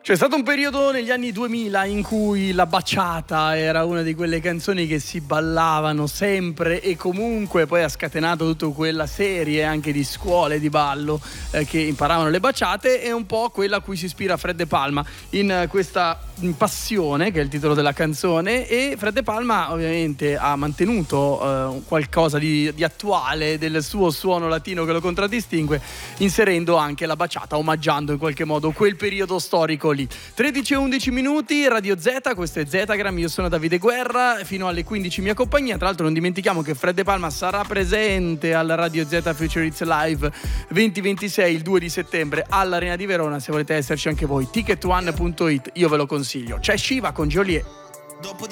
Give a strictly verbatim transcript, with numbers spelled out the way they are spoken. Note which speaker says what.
Speaker 1: C'è stato un periodo negli anni duemila in cui la baciata era una di quelle canzoni che si ballavano sempre e comunque, poi ha scatenato tutta quella serie anche di scuole di ballo eh, che imparavano le baciate. È un po' quella a cui si ispira Fred De Palma in questa Passione, che è il titolo della canzone, e Fred De Palma ovviamente ha mantenuto eh, qualcosa di, di attuale del suo suono latino che lo contraddistingue, inserendo anche la baciata, omaggiando in qualche modo quel periodo storico lì. tredici e undici minuti, Radio Z, questo è Zetagram, io sono Davide Guerra, fino alle quindici mia compagnia. Tra l'altro non dimentichiamo che Fred De Palma sarà presente alla Radio Z Future Hits Live venti ventisei il due di settembre all'Arena di Verona. Se volete esserci anche voi, ticket one punto it, io ve lo consiglio. C'è Shiva con Joliet.